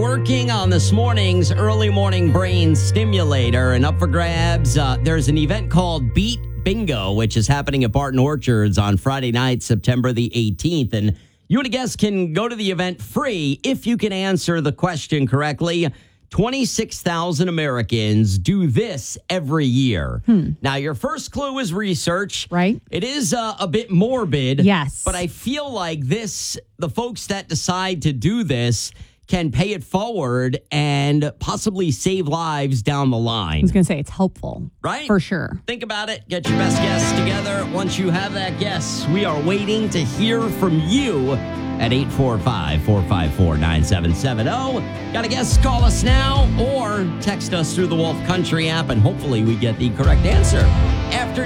working on this morning's early morning brain stimulator, and up for grabs, there's an event called Beat Bingo, which is happening at Barton Orchards on Friday night, September the 18th. And you and a guest can go to the event free if you can answer the question correctly. 26,000 Americans do this every year. Now, your first clue is research. Right. It is a bit morbid. Yes. But I feel like the folks that decide to do this can pay it forward and possibly save lives down the I line. was going to say it's helpful. Right? For sure. Think about it. Get your best guess together. Once you have that guess, we are waiting to hear from you at 845-454-9770. Got a guess? Call us now or text us through the Wolf Country app, and hopefully we get the correct answer after